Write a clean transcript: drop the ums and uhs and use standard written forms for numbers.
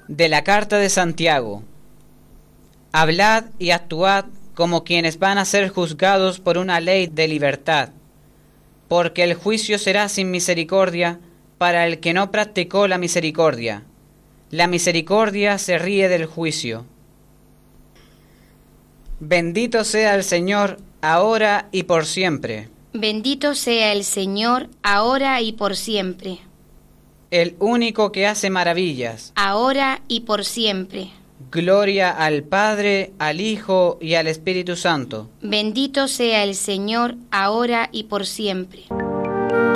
De la carta de Santiago. Hablad y actuad como quienes van a ser juzgados por una ley de libertad, porque el juicio será sin misericordia para el que no practicó la misericordia. La misericordia se ríe del juicio. Bendito sea el Señor, ahora y por siempre. Bendito sea el Señor, ahora y por siempre. El único que hace maravillas. Ahora y por siempre. Gloria al Padre, al Hijo y al Espíritu Santo. Bendito sea el Señor, ahora y por siempre.